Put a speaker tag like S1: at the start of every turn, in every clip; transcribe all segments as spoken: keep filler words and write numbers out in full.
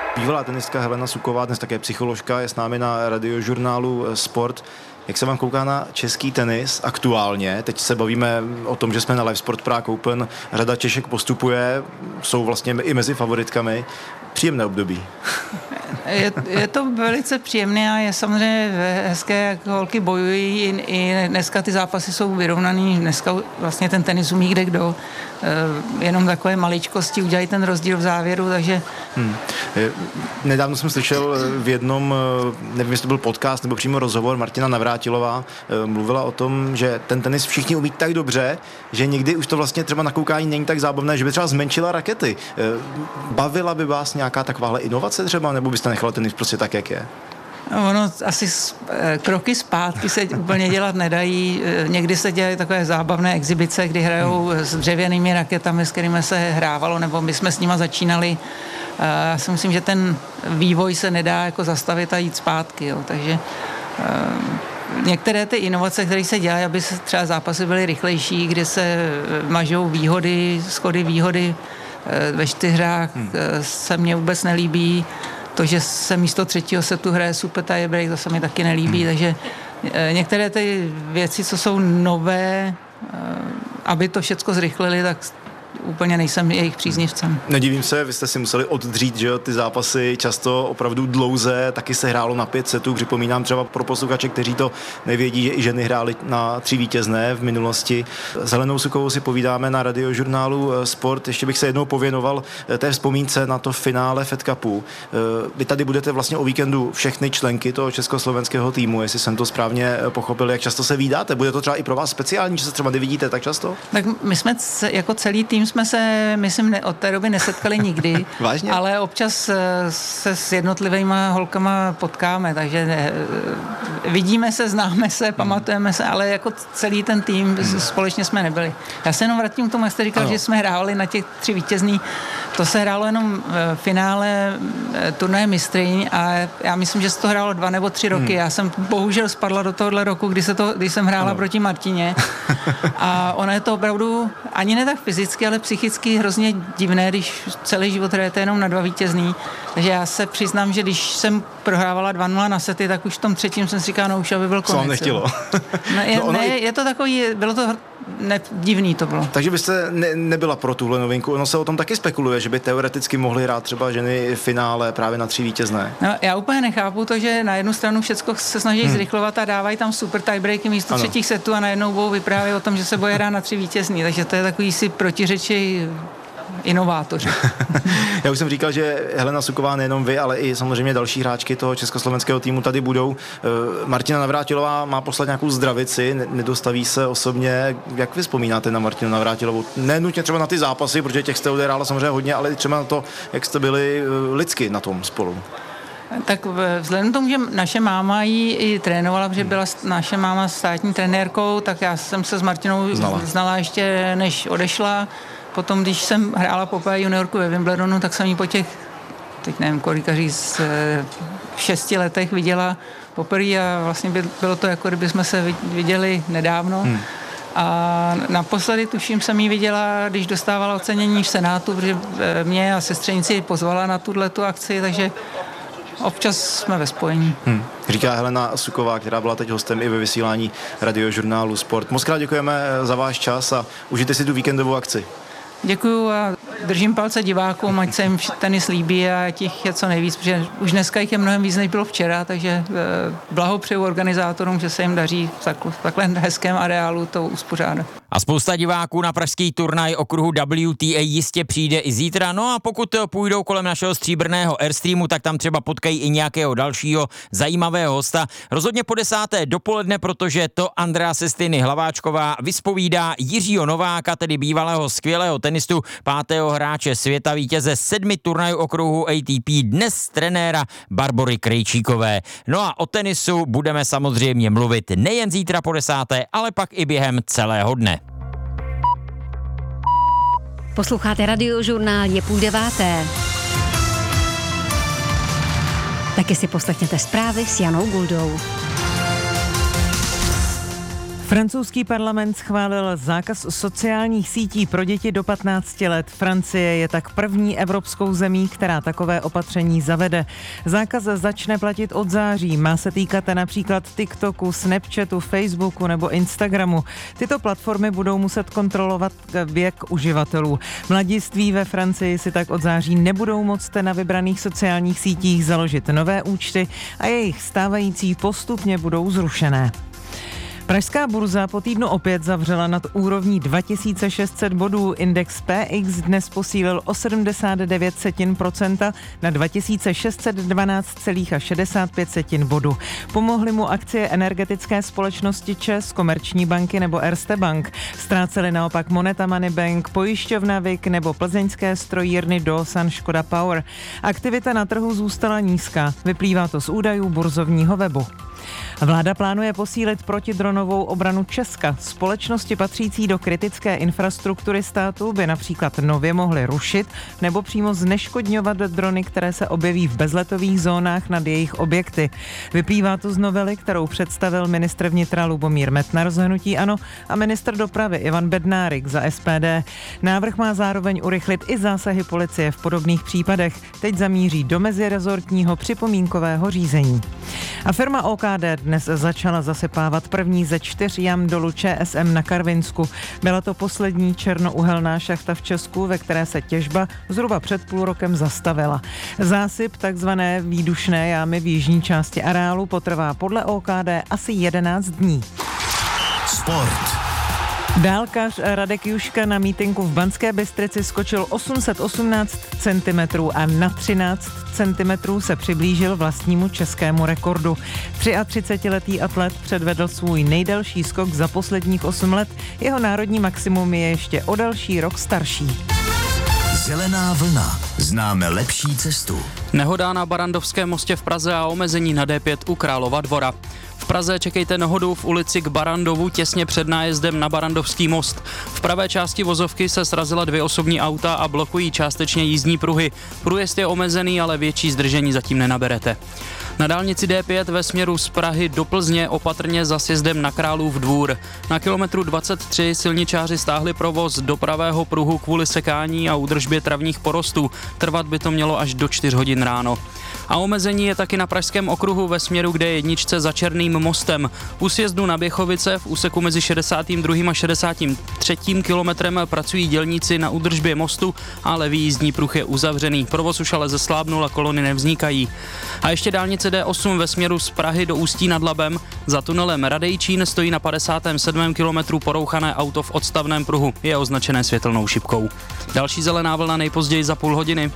S1: Bývalá tenistka Helena Suková, dnes také psycholožka, je s námi na radiožurnálu Sport. Jak se vám kouká na český tenis aktuálně? Teď se bavíme o tom, že jsme na Live Sport Prague Open. Řada Češek postupuje, jsou vlastně i mezi favoritkami. Příjemné období.
S2: Je, je to velice příjemné a je samozřejmě hezké, jak holky bojují. I, i dneska ty zápasy jsou vyrovnaný. Dneska vlastně ten tenis umí kde kdo. E, jenom takové maličkosti udělají ten rozdíl v závěru, takže... Hmm.
S1: Nedávno jsem slyšel v jednom, nevím, jestli to byl podcast nebo přímo rozhovor, Martina Navrátilová mluvila o tom, že ten tenis všichni umí tak dobře, že někdy už to vlastně třeba na koukání není tak zábavné, že by třeba zmenšila rakety. Bavila by vás nějaká takováhle inovace třeba, nebo byste nechala tenis prostě tak, jak je?
S2: Ono asi kroky zpátky se úplně dělat nedají. Někdy se dělají takové zábavné exibice, kdy hrajou s dřevěnými raketami, s kterými se hrávalo, nebo my jsme s nima začínali. Já si myslím, že ten vývoj se nedá jako zastavit a jít zpátky. Jo. Takže některé ty inovace, které se dělají, aby se třeba zápasy byly rychlejší, kde se mažou výhody, schody výhody ve čtyřhrách, hmm. se mně vůbec nelíbí. To, že se místo třetího setu hraje super tiebreak, to se mi taky nelíbí, hmm. takže některé ty věci, co jsou nové, aby to všecko zrychlili, tak úplně nejsem jejich příznivcem.
S1: Nedivím se, vy jste si museli oddřít, že jo, ty zápasy často opravdu dlouze, taky se hrálo na pět setů, připomínám třeba pro posluchače, kteří to nevědí, že i ženy hrály na tři vítězné v minulosti. S Helenou Sukovou si povídáme na radiožurnálu Sport. Ještě bych se jednou pověnoval té vzpomínce na to finále Fed Cupu. Vy tady budete vlastně o víkendu všechny členky toho československého týmu, jestli jsem to správně pochopil, jak často se vídáte. Bude to třeba i pro vás speciální, že se třeba nevidíte tak často?
S2: Tak my jsme jako celý tým jsme se, myslím, ne, od té doby nesetkali nikdy.
S1: Vážně?
S2: Ale občas se s jednotlivýma holkama potkáme, takže ne, vidíme se, známe se, pamatujeme se, ale jako celý ten tým hmm. společně jsme nebyli. Já se jenom vrátím k tomu, jak jste říkal, ano. že jsme hráli na těch tři vítězný. To se hrálo jenom v finále turnaje mistryň a já myslím, že se to hrálo dva nebo tři roky. Hmm. Já jsem bohužel spadla do tohohle roku, kdy, se to, kdy jsem hrála ano. proti Martině a ona je to opravdu ani ne tak fyzicky, ale psychicky hrozně divné, když celý život hrajete jenom na dva vítězný. Takže já se přiznám, že když jsem prohrávala dva nula na sety, tak už v tom třetím jsem si říkala, no už aby byl konec.
S1: Co vám nechtělo?
S2: No, je, no, ne, je... je to takový, bylo to ne, divný to bylo.
S1: Takže byste ne, nebyla pro tuhle novinku. Ono se o tom taky spekuluje, že by teoreticky mohly hrát třeba ženy v finále právě na tři vítězné.
S2: No, já úplně nechápu to, že na jednu stranu všecko se snaží hmm. zrychlovat a dávají tam super tiebreaky místo ano. třetích setů a najednou budou vyprávět o tom, že se bude hrát na tři vítězný. Takže to je takový si protiřečí inovátoři.
S1: Já už jsem říkal, že Helena Suková, nejenom vy, ale i samozřejmě další hráčky toho československého týmu tady budou. Martina Navrátilová má poslat nějakou zdravici, nedostaví se osobně. Jak vy vzpomínáte na Martinu Navrátilovou? Nenutně třeba na ty zápasy, protože těch jste odehrála samozřejmě hodně, ale třeba na to, jak jste byli lidsky na tom spolu.
S2: Tak vzhledem k tomu, že naše máma ji i trénovala, protože byla naše máma státní trenérkou, tak já jsem se s Martinou znala, znala ještě než odešla. Potom, když jsem hrála poprvé juniorku ve Wimbledonu, tak jsem ji po těch, teď nevím, kolika říct, v šesti letech viděla poprvé a vlastně bylo to, jako kdyby jsme se viděli nedávno. Hmm. A naposledy, tuším, jsem ji viděla, když dostávala ocenění v Senátu, protože mě a sestřenici pozvala na tuhletu akci, takže občas jsme ve spojení. Hmm.
S1: Říká Helena Suková, která byla teď hostem i ve vysílání radiožurnálu Sport. Moc krát děkujeme za váš čas a užijte si tu víkendovou akci.
S2: Děkuju a držím palce divákům, ať se jim tenis líbí a těch je co nejvíc, protože už dneska jich je mnohem víc, než bylo včera, takže blahopřeju organizátorům, že se jim daří v takhle hezkém areálu to uspořádat.
S3: A spousta diváků na pražský turnaj okruhu W T A jistě přijde i zítra. No a pokud půjdou kolem našeho stříbrného Airstreamu, tak tam třeba potkají i nějakého dalšího zajímavého hosta. Rozhodně po desáté dopoledne, protože to Andrea Sestiny Hlaváčková vyspovídá Jiřího Nováka, tedy bývalého skvělého tenistu, pátého hráče světa, vítěze sedmi turnajů okruhu A T P, dnes trenéra Barbory Krejčíkové. No a o tenisu budeme samozřejmě mluvit nejen zítra po desáté, ale pak i během celého dne.
S4: Posloucháte Radiožurnál, je půl deváté. Taky si poslechněte zprávy s Janou Guldou.
S5: Francouzský parlament schválil zákaz sociálních sítí pro děti do patnácti let. Francie je tak první evropskou zemí, která takové opatření zavede. Zákaz začne platit od září. Má se týkat například TikToku, Snapchatu, Facebooku nebo Instagramu. Tyto platformy budou muset kontrolovat věk uživatelů. Mladiství ve Francii si tak od září nebudou moct na vybraných sociálních sítích založit nové účty a jejich stávající postupně budou zrušené. Pražská burza po týdnu opět zavřela nad úrovní dva tisíce šest set bodů. Index P X dnes posílil o sedmdesát devět procent na dva tisíce šest set dvanáct celá šedesát pět bodu. Pomohly mu akcie energetické společnosti ČEZ, Komerční banky nebo Erste Bank. Ztrácely naopak Moneta Money Bank, pojišťovna Vik nebo plzeňské strojírny Doosan Škoda Power. Aktivita na trhu zůstala nízká. Vyplývá to z údajů burzovního webu. Vláda plánuje posílit protidronovou obranu Česka. Společnosti patřící do kritické infrastruktury státu by například nově mohly rušit nebo přímo zneškodňovat drony, které se objeví v bezletových zónách nad jejich objekty. Vyplývá to z novely, kterou představil ministr vnitra Lubomír Metnar z hnutí ANO a ministr dopravy Ivan Bednárik za S P D. Návrh má zároveň urychlit i zásahy policie v podobných případech. Teď zamíří do mezirezortního připomínkového řízení. A firma O K D dnes začala zasypávat první ze čtyř jam dolu Č S M na Karvinsku. Byla to poslední černouhelná šachta v Česku, ve které se těžba zhruba před půl rokem zastavila. Zásyp takzvané výdušné jámy v jižní části areálu potrvá podle O K D asi jedenáct dní.
S6: Sport.
S5: Dálkař Radek Juška na mítinku v Banské Bystrici skočil osm set osmnáct centimetrů a na třináct centimetrů se přiblížil vlastnímu českému rekordu. třiatřicetiletý atlet předvedl svůj nejdelší skok za posledních osm let. Jeho národní maximum je ještě o další rok starší.
S6: Zelená vlna. Známe lepší cestu.
S7: Nehoda na Barandovském mostě v Praze a omezení na D pět u Králova Dvora. V Praze čekejte nehodu v ulici k Barandovu těsně před nájezdem na Barandovský most. V pravé části vozovky se srazila dvě osobní auta a blokují částečně jízdní pruhy. Průjezd je omezený, ale větší zdržení zatím nenaberete. Na dálnici D pět ve směru z Prahy do Plzně opatrně za sjezdem na Králův Dvůr. Na kilometru dvacet tři silničáři stáhli provoz do pravého pruhu kvůli sekání a údržbě travních porostů. Trvat by to mělo až do čtyř hodin ráno. A omezení je taky na Pražském okruhu ve směru k D jedničce za Černým mostem. U sjezdu na Běchovice v úseku mezi šedesátým druhým a šedesátým třetím kilometrem pracují dělníci na údržbě mostu a levý jízdní pruh je uzavřený. Provoz už ale zeslábnul a kolony nevznikají. A ještě dálnice D osm ve směru z Prahy do Ústí nad Labem. Za tunelem Radejčín stojí na padesátém sedmém kilometru porouchané auto v odstavném pruhu. Je označené světelnou šipkou. Další zelená vlna nejpozději za půl hodiny.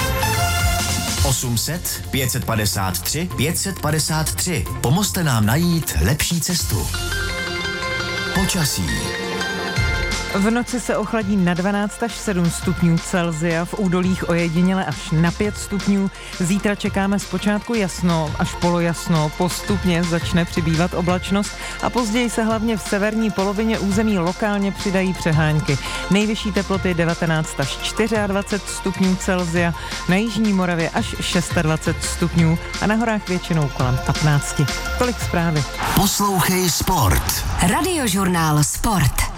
S6: osm set, pět set padesát tři, pět set padesát tři. Pomozte nám najít lepší cestu. Počasí.
S5: V noci se ochladí na dvanáct až sedm stupňů Celsia, v údolích ojediněle až na pět stupňů. Zítra čekáme zpočátku jasno až polojasno, postupně začne přibývat oblačnost a později se hlavně v severní polovině území lokálně přidají přehánky. Nejvyšší teploty devatenáct až dvacet čtyři stupňů Celsia, na jižní Moravě až dvacet šest stupňů a na horách většinou kolem patnáct. Tolik zprávy.
S6: Poslouchej Sport.
S4: Radiožurnál Sport.